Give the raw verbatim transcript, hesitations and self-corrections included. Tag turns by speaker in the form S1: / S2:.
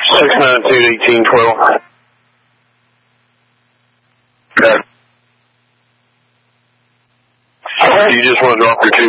S1: six nine two, eighteen twelve. Okay. You just want to drop your two